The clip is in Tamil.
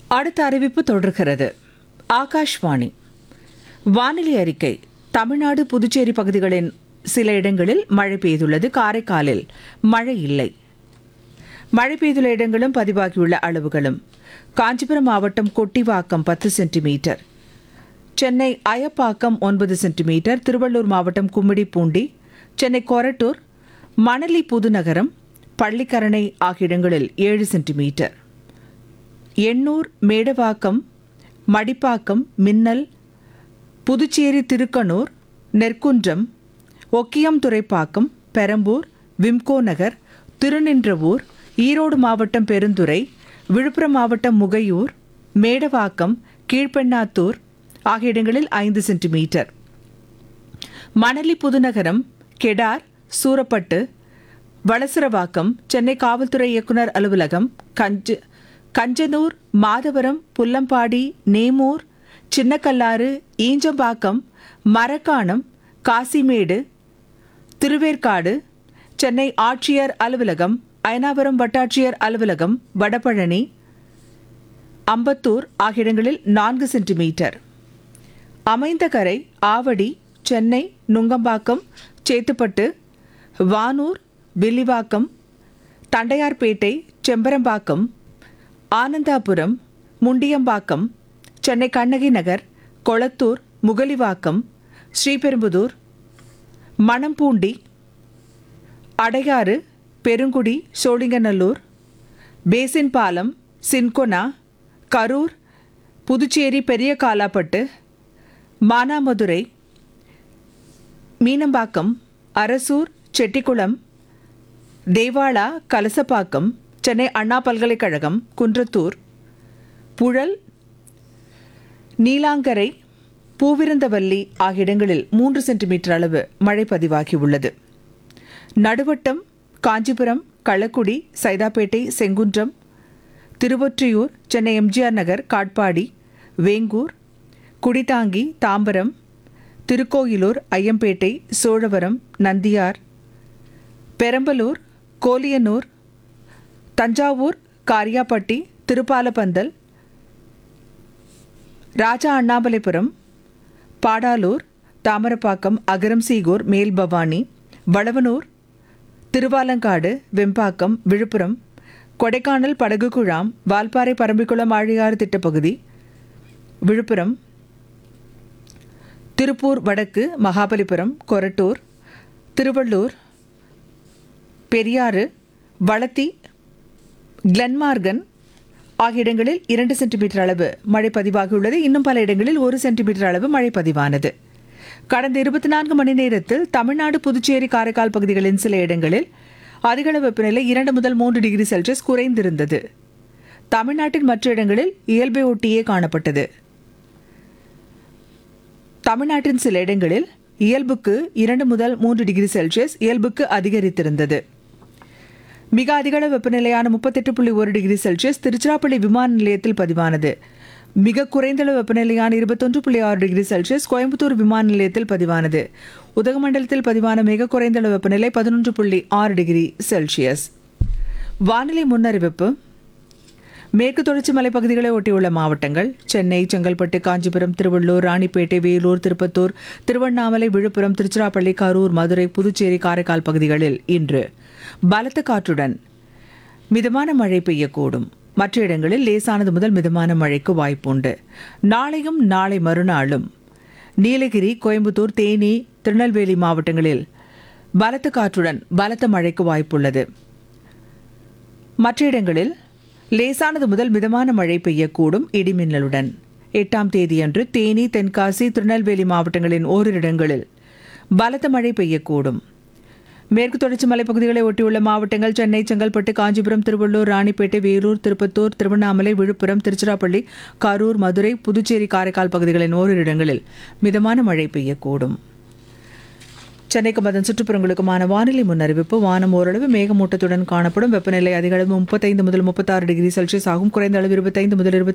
அடுத்த அறிவிப்பு தொடர்கிறது. ஆகாஷ்வாணி வானிலை அறிக்கை. தமிழ்நாடு புதுச்சேரி பகுதிகளின் சில இடங்களில் மழை பெய்துள்ளது. காரைக்காலில் மழை இல்லை. மழை பெய்துள்ள இடங்களும் பதிவாகியுள்ள அளவுகளும்: காஞ்சிபுரம் மாவட்டம் கொட்டிவாக்கம் 10 சென்டிமீட்டர், சென்னை அயப்பாக்கம் 9 சென்டிமீட்டர், திருவள்ளூர் மாவட்டம் கும்மிடிப்பூண்டி, சென்னை கொரட்டூர், மணலி புதுநகரம், பள்ளிக்கரணை ஆகிய இடங்களில் 7 சென்டிமீட்டர், எண்ணூர், மேடவாக்கம், மடிப்பாக்கம், மின்னல், புதுச்சேரி திருக்கனூர், நெற்குன்றம், ஒக்கியம் துறைப்பாக்கம், பெரம்பூர், விம்கோ நகர், திருநின்றவூர், ஈரோடு மாவட்டம் பெருந்துறை, விழுப்புரம் மாவட்டம் முகையூர், மேடவாக்கம், கீழ்பெண்ணாத்தூர் ஆகிய இடங்களில் 5 சென்டிமீட்டர், மணலி புதுநகரம், கெடார், சூரப்பட்டு, வளசரவாக்கம், சென்னை காவல்துறை இயக்குனர் அலுவலகம், கஞ்சனூர், மாதவரம், புல்லம்பாடி, நேமூர், சின்னக்கல்லாறு, ஈஞ்சம்பாக்கம், மரக்காணம், காசிமேடு, திருவேற்காடு, சென்னை ஆட்சியர் அலுவலகம், அயனாவரம் வட்டாட்சியர் அலுவலகம், வடபழனி, அம்பத்தூர் ஆகிய இடங்களில் 4 சென்டிமீட்டர், அமைந்தகரை, ஆவடி, சென்னை நுங்கம்பாக்கம், சேத்துப்பட்டு, வானூர், வில்லிவாக்கம், தண்டையார்பேட்டை, செம்பரம்பாக்கம், ஆனந்தாபுரம், முண்டியம்பாக்கம், சென்னை கண்ணகி நகர், கொளத்தூர், முகலிவாக்கம், ஸ்ரீபெரும்புதூர், மணம்பூண்டி, அடையாறு, பெருங்குடி, சோழிங்கநல்லூர், பேசின் பாலம், சின்கொனா, கரூர், புதுச்சேரி பெரிய காலாப்பட்டு, மானாமதுரை, மீனம்பாக்கம், அரசூர், செட்டிக்குளம், தேவாலா, கலசப்பாக்கம், சென்னை அண்ணா பல்கலைக்கழகம், குன்றத்தூர், புழல், நீலாங்கரை, பூவிருந்தவல்லி ஆகிய இடங்களில் 3 சென்டிமீட்டர் அளவு மழை பதிவாகியுள்ளது. நடுவட்டம், காஞ்சிபுரம், களக்குடி, சைதாப்பேட்டை, செங்குன்றம், திருவொற்றியூர், சென்னை எம்ஜிஆர் நகர், காட்பாடி, வேங்கூர், குடிதாங்கி, தாம்பரம், திருக்கோயிலூர், ஐயம்பேட்டை, சோழவரம், நந்தியார், பெரம்பலூர், கோலியனூர், தஞ்சாவூர், காரியாப்பட்டி, திருப்பாலப்பந்தல், ராஜா அண்ணாமலைபுரம், பாடாலூர், தாமரப்பாக்கம், அகரம்சீகூர், மேல்பவானி, வளவனூர், திருவாலங்காடு, வெம்பாக்கம், விழுப்புரம், கொடைக்கானல், படகுகுழாம், வால்பாறை, பரம்பிக்குளம், ஆழியாறு திட்டப்பகுதி, விழுப்புரம், திருப்பூர் வடக்கு, மகாபலிபுரம், கொரட்டூர், திருவள்ளூர், பெரியாறு, வளத்தி, கிளன்மார்கன் ஆகிய இடங்களில் 2 சென்டிமீட்டர் அளவு மழை பதிவாகியுள்ளது. இன்னும் பல இடங்களில் 1 சென்டிமீட்டர் அளவு மழை பதிவானது. கடந்த 24 மணி நேரத்தில் தமிழ்நாடு, புதுச்சேரி, காரைக்கால் பகுதிகளின் சில இடங்களில் அதிகளவு வெப்பநிலை 2 முதல் 3 டிகிரி செல்சியஸ் குறைந்திருந்தது. தமிழ்நாட்டின் மற்ற இடங்களில் இயல்பை ஒட்டியே காணப்பட்டது. தமிழ்நாட்டின் சில இடங்களில் இயல்புக்கு 2 முதல் 3 டிகிரி செல்சியஸ் இயல்புக்கு அதிகரித்திருந்தது. மிக அதிகளவு வெப்பநிலையான 38.1 டிகிரி செல்சியஸ் திருச்சிராப்பள்ளி விமான நிலையத்தில் பதிவானது. மிக குறைந்தளவு வெப்பநிலையான 21.6 டிகிரி செல்சியஸ் கோயம்புத்தூர் விமான நிலையத்தில் பதிவானது. உதகமண்டலத்தில் பதிவான மிக குறைந்தளவு வெப்பநிலை 11.6 டிகிரி செல்சியஸ். வானிலை முன்னறிவிப்பு. மேற்கு தொடர்ச்சி மலைப்பகுதிகளை ஒட்டியுள்ள மாவட்டங்கள்: சென்னை, செங்கல்பட்டு, காஞ்சிபுரம், திருவள்ளூர், ராணிப்பேட்டை, வேலூர், திருப்பத்தூர், திருவண்ணாமலை, விழுப்புரம், திருச்சிராப்பள்ளி, கரூர், மதுரை, புதுச்சேரி, காரைக்கால் பகுதிகளில் இன்று பலத்த காற்றுடன் மிதமான மழை பெய்யக்கூடும். மற்ற இடங்களில் லேசானது முதல் மிதமான மழைக்கு வாய்ப்புண்டு. நாளையும் நாளை மறுநாளும் நீலகிரி, கோயம்புத்தூர், தேனி, திருநெல்வேலி மாவட்டங்களில் பலத்த காற்றுடன் பலத்த மழைக்கு வாய்ப்புள்ளது. மற்ற இடங்களில் லேசானது முதல் மிதமான மழை பெய்யக்கூடும், இடிமின்னலுடன். 8ஆம் தேதியன்று தேனி, தென்காசி, திருநெல்வேலி மாவட்டங்களின் ஓரிரு இடங்களில் பலத்த மழை பெய்யக்கூடும். மேற்கு தொடர்ச்சி மலைப்பகுதிகளை ஒட்டியுள்ள மாவட்டங்கள்: சென்னை, செங்கல்பட்டு, காஞ்சிபுரம், திருவள்ளூர், ராணிப்பேட்டை, வேலூர், திருப்பத்தூர், திருவண்ணாமலை, விழுப்புரம், திருச்சிராப்பள்ளி, கரூர், மதுரை, புதுச்சேரி, காரைக்கால் பகுதிகளின் ஓரிரு இடங்களில் மிதமான மழை பெய்யக்கூடும். சென்னைக்கும் அதன் சுற்றுப்புறங்களுக்குமான வானிலை முன்னறிவிப்பு. வானம் ஓரளவு மேகமூட்டத்துடன் காணப்படும். வெப்பநிலை அதிகளவு 35 முதல் 36 டிகிரி செல்சியஸ் ஆகும். குறைந்த அளவு 25 முதல்